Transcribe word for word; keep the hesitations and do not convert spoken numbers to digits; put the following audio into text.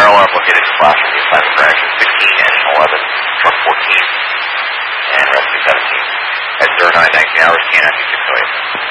alarm located in flash will be assigned for action sixteen, engine eleven, truck fourteen, and rescue seventeen. At zero nine nineteen hours, K nine two six oh eight.